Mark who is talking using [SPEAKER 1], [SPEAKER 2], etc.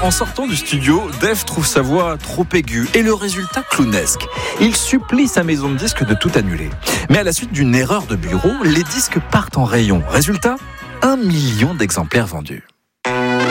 [SPEAKER 1] En sortant du studio, Dave trouve sa voix trop aiguë et le résultat clownesque. Il supplie sa maison de disques de tout annuler. Mais à la suite d'une erreur de bureau, les disques partent en rayon. Résultat, 1 million d'exemplaires vendus.